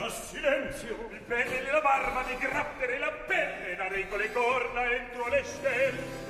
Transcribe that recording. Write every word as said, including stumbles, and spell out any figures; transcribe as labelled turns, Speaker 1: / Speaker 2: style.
Speaker 1: silenzio. Mi penne la barba, mi gratterei la pelle, darei con le corna entro le stelle.